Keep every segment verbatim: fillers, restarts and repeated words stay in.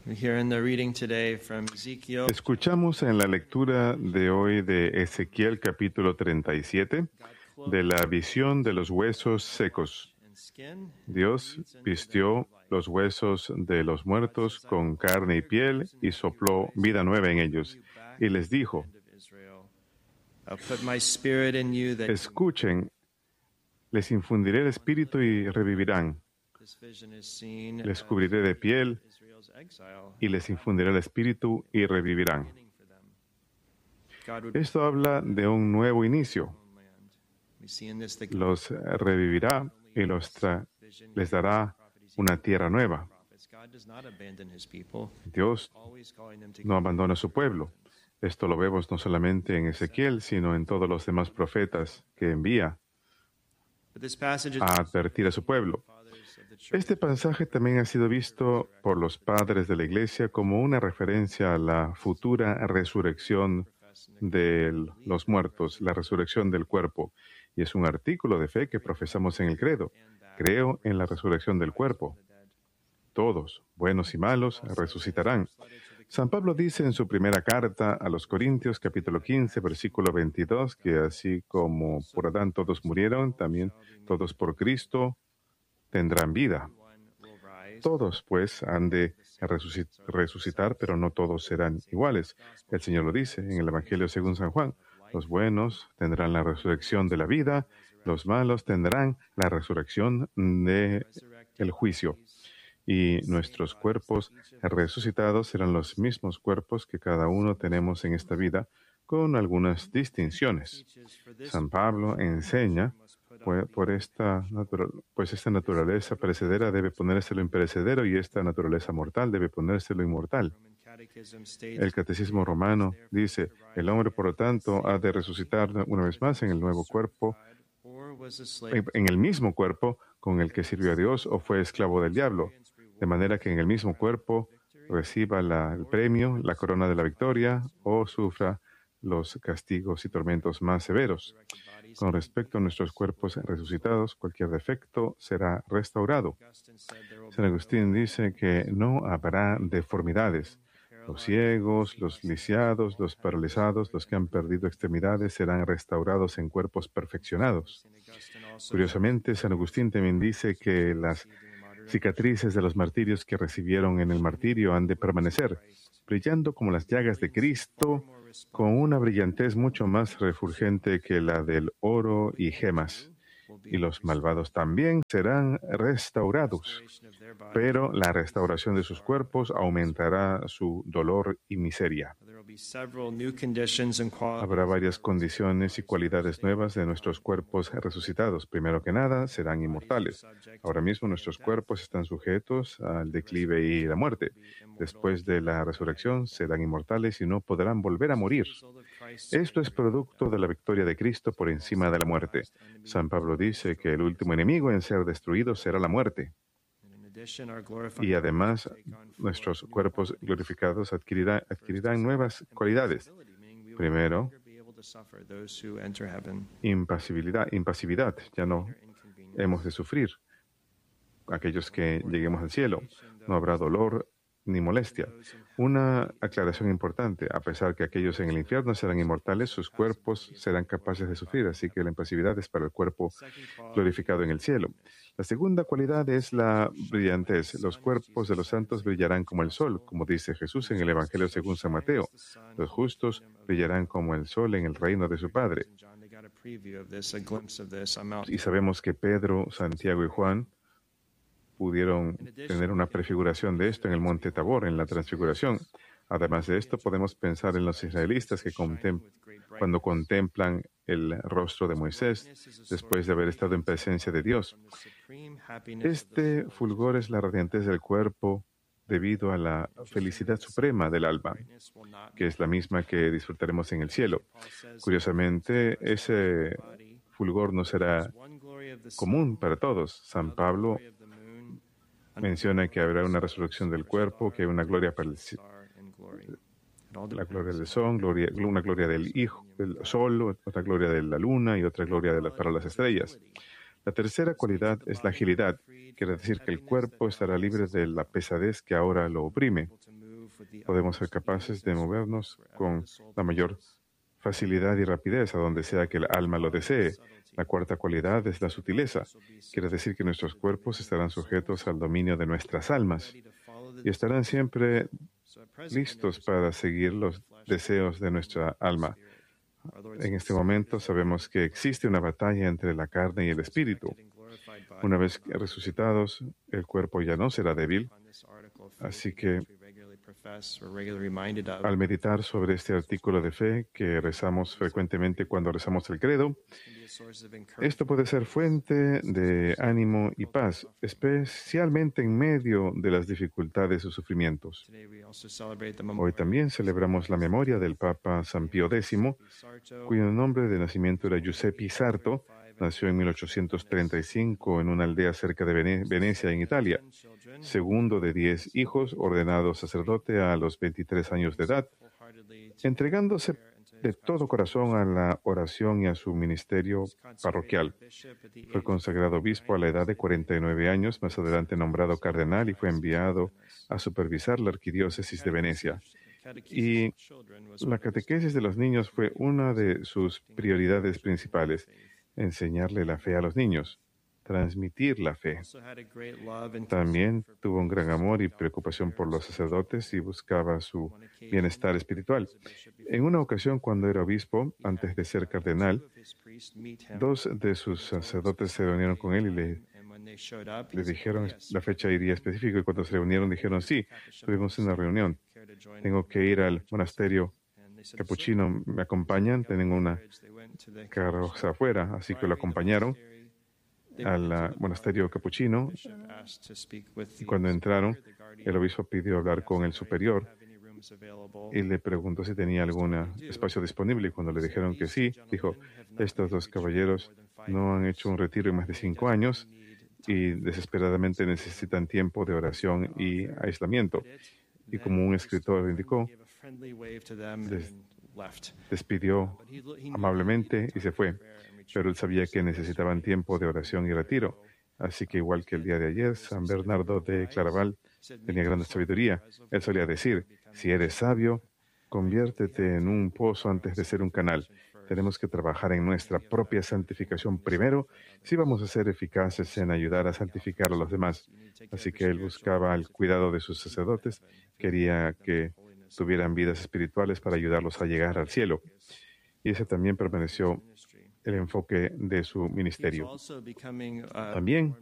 Escuchamos en la lectura de hoy de Ezequiel capítulo treinta y siete de la visión de los huesos secos. Dios vistió los huesos de los muertos con carne y piel y sopló vida nueva en ellos. Y les dijo: escuchen, les infundiré el espíritu y revivirán. Les cubriré de piel y les infundiré el espíritu y revivirán. Esto habla de un nuevo inicio. Los revivirá y los tra- les dará una tierra nueva. Dios no abandona a su pueblo. Esto lo vemos no solamente en Ezequiel, sino en todos los demás profetas que envía a advertir a su pueblo. Este pasaje también ha sido visto por los padres de la Iglesia como una referencia a la futura resurrección de los muertos, la resurrección del cuerpo. Y es un artículo de fe que profesamos en el credo. Creo en la resurrección del cuerpo. Todos, buenos y malos, resucitarán. San Pablo dice en su primera carta a los Corintios, capítulo quince, versículo veintidós, que así como por Adán todos murieron, también todos por Cristo tendrán vida. Todos, pues, han de resucitar, pero no todos serán iguales. El Señor lo dice en el Evangelio según San Juan. Los buenos tendrán la resurrección de la vida, los malos tendrán la resurrección del juicio. Y nuestros cuerpos resucitados serán los mismos cuerpos que cada uno tenemos en esta vida, con algunas distinciones. San Pablo enseña, pues, por esta, pues esta naturaleza perecedera debe ponerse lo imperecedero y esta naturaleza mortal debe ponerse lo inmortal. El Catecismo Romano dice: el hombre, por lo tanto, ha de resucitar una vez más en el nuevo cuerpo, en el mismo cuerpo con el que sirvió a Dios o fue esclavo del diablo, de manera que en el mismo cuerpo reciba la, el premio, la corona de la victoria, o sufra los castigos y tormentos más severos. Con respecto a nuestros cuerpos resucitados, cualquier defecto será restaurado. San Agustín dice que no habrá deformidades. Los ciegos, los lisiados, los paralizados, los que han perdido extremidades serán restaurados en cuerpos perfeccionados. Curiosamente, San Agustín también dice que las cicatrices de los martirios que recibieron en el martirio han de permanecer, brillando como las llagas de Cristo, con una brillantez mucho más refulgente que la del oro y gemas. Y los malvados también serán restaurados, pero la restauración de sus cuerpos aumentará su dolor y miseria. Habrá varias condiciones y cualidades nuevas de nuestros cuerpos resucitados. Primero que nada, serán inmortales. Ahora mismo nuestros cuerpos están sujetos al declive y la muerte. Después de la resurrección serán inmortales y no podrán volver a morir. Esto es producto de la victoria de Cristo por encima de la muerte. San Pablo dice que el último enemigo en ser destruido será la muerte. Y además, nuestros cuerpos glorificados adquirirán, adquirirán nuevas cualidades. Primero, impasibilidad, impasividad. Ya no hemos de sufrir. Aquellos que lleguemos al cielo, no habrá dolor ni molestia. Una aclaración importante: a pesar que aquellos en el infierno serán inmortales, sus cuerpos serán capaces de sufrir, así que la impasividad es para el cuerpo glorificado en el cielo. La segunda cualidad es la brillantez. Los cuerpos de los santos brillarán como el sol, como dice Jesús en el Evangelio según San Mateo. Los justos brillarán como el sol en el reino de su Padre. Y sabemos que Pedro, Santiago y Juan pudieron tener una prefiguración de esto en el monte Tabor, en la transfiguración. Además de esto, podemos pensar en los israelitas que contem- cuando contemplan el rostro de Moisés después de haber estado en presencia de Dios. Este fulgor es la radiantez del cuerpo debido a la felicidad suprema del alma, que es la misma que disfrutaremos en el cielo. Curiosamente, ese fulgor no será común para todos. San Pablo menciona que habrá una resurrección del cuerpo, que hay una gloria para el, la gloria del sol, gloria, una gloria del hijo, del sol, otra gloria de la luna y otra gloria de la, para las estrellas. La tercera cualidad es la agilidad. Quiere decir que el cuerpo estará libre de la pesadez que ahora lo oprime. Podemos ser capaces de movernos con la mayor facilidad y rapidez a donde sea que el alma lo desee. La cuarta cualidad es la sutileza. Quiere decir que nuestros cuerpos estarán sujetos al dominio de nuestras almas y estarán siempre listos para seguir los deseos de nuestra alma. En este momento sabemos que existe una batalla entre la carne y el espíritu. Una vez resucitados, el cuerpo ya no será débil. Así que al meditar sobre este artículo de fe que rezamos frecuentemente cuando rezamos el credo, esto puede ser fuente de ánimo y paz, especialmente en medio de las dificultades o sufrimientos. Hoy también celebramos la memoria del Papa San Pío X, cuyo nombre de nacimiento era Giuseppe Sarto. Nació en mil ochocientos treinta y cinco en una aldea cerca de Vene- Venecia, en Italia. Segundo de diez hijos, ordenado sacerdote a los veintitrés años de edad, entregándose de todo corazón a la oración y a su ministerio parroquial. Fue consagrado obispo a la edad de cuarenta y nueve años, más adelante nombrado cardenal y fue enviado a supervisar la arquidiócesis de Venecia. Y la catequesis de los niños fue una de sus prioridades principales. Enseñarle la fe a los niños, transmitir la fe. También tuvo un gran amor y preocupación por los sacerdotes y buscaba su bienestar espiritual. En una ocasión, cuando era obispo, antes de ser cardenal, dos de sus sacerdotes se reunieron con él y le, le dijeron la fecha y día específico, y cuando se reunieron dijeron, sí, tuvimos una reunión. Tengo que ir al monasterio capuchino, ¿me acompañan? Tengo una carroza afuera, así que lo acompañaron al uh, monasterio capuchino. Y cuando entraron, el obispo pidió hablar con el superior y le preguntó si tenía algún espacio disponible. Y cuando le dijeron que sí, dijo, estos dos caballeros no han hecho un retiro en más de cinco años y desesperadamente necesitan tiempo de oración y aislamiento. Y como un escritor indicó, les despidió amablemente y se fue, pero él sabía que necesitaban tiempo de oración y retiro. Así que igual que el día de ayer, San Bernardo de Claraval tenía gran sabiduría. Él solía decir, si eres sabio, conviértete en un pozo antes de ser un canal. Tenemos que trabajar en nuestra propia santificación primero si vamos a ser eficaces en ayudar a santificar a los demás. Así que él buscaba el cuidado de sus sacerdotes, quería que tuvieran vidas espirituales para ayudarlos a llegar al cielo. Y ese también permaneció el enfoque de su ministerio. También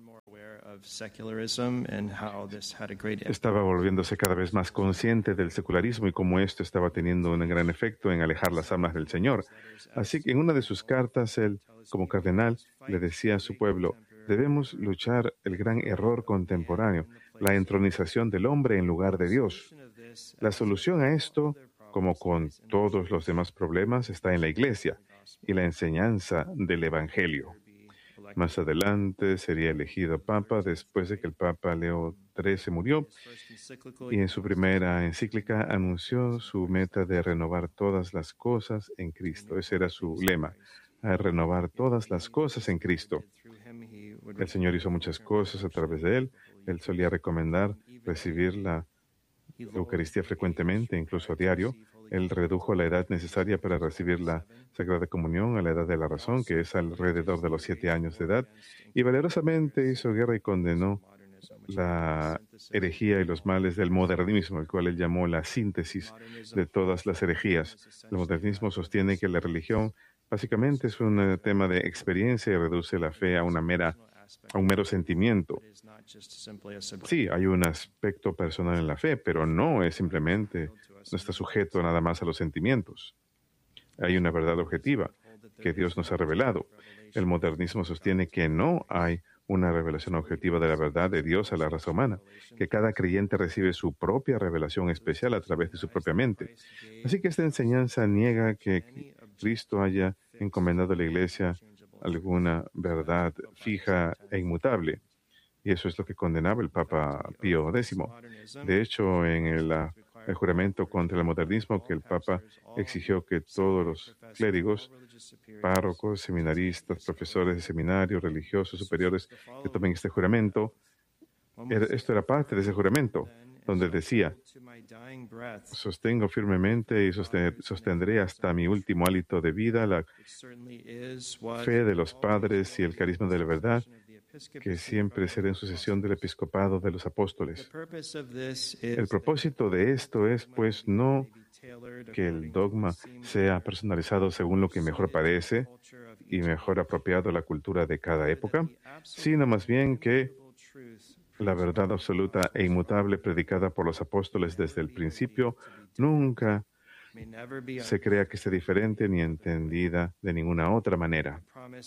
estaba volviéndose cada vez más consciente del secularismo y cómo esto estaba teniendo un gran efecto en alejar las almas del Señor. Así que en una de sus cartas, él, como cardenal, le decía a su pueblo, debemos luchar el gran error contemporáneo, la entronización del hombre en lugar de Dios. La solución a esto, como con todos los demás problemas, está en la Iglesia y la enseñanza del Evangelio. Más adelante sería elegido Papa después de que el Papa Leo trece murió, y en su primera encíclica anunció su meta de renovar todas las cosas en Cristo. Ese era su lema, a renovar todas las cosas en Cristo. El Señor hizo muchas cosas a través de él. Él solía recomendar recibir la Eucaristía frecuentemente, incluso a diario. Él redujo la edad necesaria para recibir la Sagrada Comunión a la edad de la razón, que es alrededor de los siete años de edad, y valerosamente hizo guerra y condenó la herejía y los males del modernismo, el cual él llamó la síntesis de todas las herejías. El modernismo sostiene que la religión básicamente es un tema de experiencia y reduce la fe a una mera a un mero sentimiento. Sí, hay un aspecto personal en la fe, pero no es simplemente, no está sujeto nada más a los sentimientos. Hay una verdad objetiva que Dios nos ha revelado. El modernismo sostiene que no hay una revelación objetiva de la verdad de Dios a la raza humana, que cada creyente recibe su propia revelación especial a través de su propia mente. Así que esta enseñanza niega que Cristo haya encomendado a la Iglesia alguna verdad fija e inmutable. Y eso es lo que condenaba el Papa Pío X. De hecho, en la el juramento contra el modernismo, que el Papa exigió que todos los clérigos, párrocos, seminaristas, profesores de seminarios, religiosos superiores, que tomen este juramento. Esto era parte de ese juramento, donde decía: sostengo firmemente y sostendré hasta mi último hálito de vida la fe de los padres y el carisma de la verdad, que siempre será en sucesión del episcopado de los apóstoles. El propósito de esto es, pues, no que el dogma sea personalizado según lo que mejor parece y mejor apropiado a la cultura de cada época, sino más bien que la verdad absoluta e inmutable predicada por los apóstoles desde el principio nunca se crea que esté diferente ni entendida de ninguna otra manera.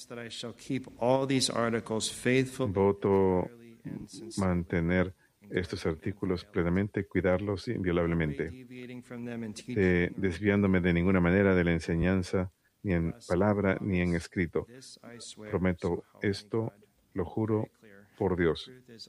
Voto mantener estos artículos plenamente, cuidarlos inviolablemente, de, desviándome de ninguna manera de la enseñanza, ni en palabra ni en escrito. Prometo esto, lo juro por Dios.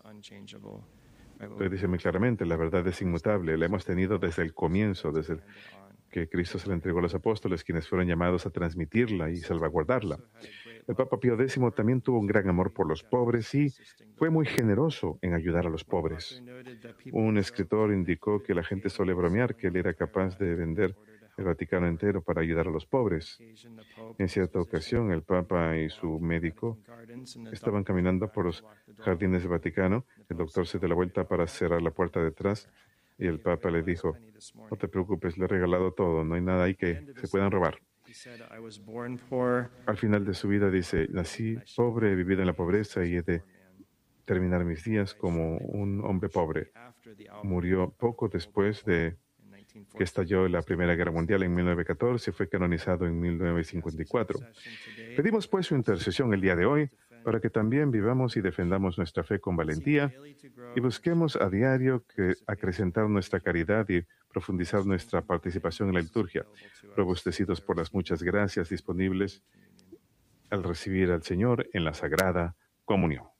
Lo dice muy claramente, la verdad es inmutable, la hemos tenido desde el comienzo, desde el que Cristo se la entregó a los apóstoles, quienes fueron llamados a transmitirla y salvaguardarla. El Papa Pío X también tuvo un gran amor por los pobres y fue muy generoso en ayudar a los pobres. Un escritor indicó que la gente suele bromear que él era capaz de vender el Vaticano entero para ayudar a los pobres. En cierta ocasión, el Papa y su médico estaban caminando por los jardines del Vaticano. El doctor se dio la vuelta para cerrar la puerta detrás y el Papa le dijo: no te preocupes, le he regalado todo, no hay nada ahí que se puedan robar. Al final de su vida dice: nací pobre, he vivido en la pobreza y he de terminar mis días como un hombre pobre. Murió poco después de que estalló la Primera Guerra Mundial en mil novecientos catorce y fue canonizado en mil novecientos cincuenta y cuatro. Pedimos pues su intercesión el día de hoy para que también vivamos y defendamos nuestra fe con valentía y busquemos a diario que acrecentar nuestra caridad y profundizar nuestra participación en la liturgia, robustecidos por las muchas gracias disponibles al recibir al Señor en la Sagrada Comunión.